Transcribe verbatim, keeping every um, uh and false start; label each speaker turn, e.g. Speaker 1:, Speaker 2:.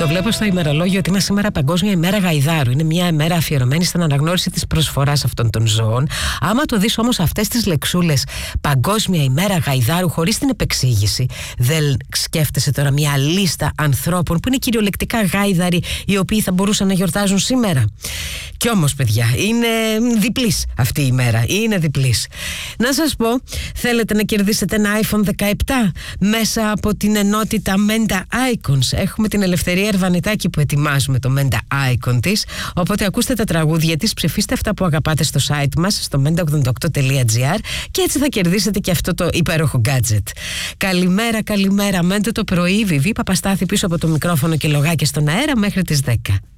Speaker 1: Το βλέπω στο ημερολόγιο ότι είναι σήμερα Παγκόσμια ημέρα γαϊδάρου. Είναι μια ημέρα αφιερωμένη στην αναγνώριση της προσφοράς αυτών των ζώων. Άμα το δεις όμως αυτές τις λεξούλες, Παγκόσμια ημέρα γαϊδάρου, χωρίς την επεξήγηση, δεν σκέφτεσαι τώρα μια λίστα ανθρώπων που είναι κυριολεκτικά γάιδαροι, οι οποίοι θα μπορούσαν να γιορτάζουν σήμερα. Κι όμως, παιδιά, είναι διπλής αυτή η ημέρα. Είναι διπλής. Να σας πω, θέλετε να κερδίσετε ένα άιφον δεκαεπτά μέσα από την ενότητα Menda Icons? Έχουμε την Ελευθερία Ερβανετάκη που ετοιμάζουμε το Menda Icon της. Οπότε ακούστε τα τραγούδια της, ψηφίστε αυτά που αγαπάτε στο site μας, στο μέντα ογδόντα οκτώ τελεία τζι άρ, και έτσι θα κερδίσετε και αυτό το υπέροχο gadget. Καλημέρα, καλημέρα. Μέντε το πρωί, Βιβί Παπαστάθη πίσω από το μικρόφωνο και λογάκια στον αέρα μέχρι τις δέκα.